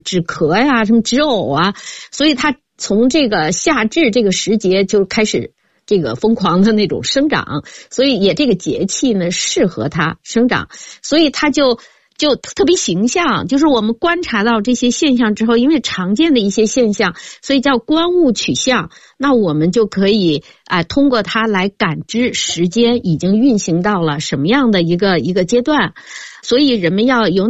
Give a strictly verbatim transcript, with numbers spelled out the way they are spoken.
止咳呀、什么止呕啊，所以它从这个夏至这个时节就开始这个疯狂的那种生长，所以也这个节气呢适合它生长，所以它就就特别形象。就是我们观察到这些现象之后，因为常见的一些现象，所以叫观物取象，那我们就可以啊、呃、通过它来感知时间已经运行到了什么样的一个一个阶段，所以人们要有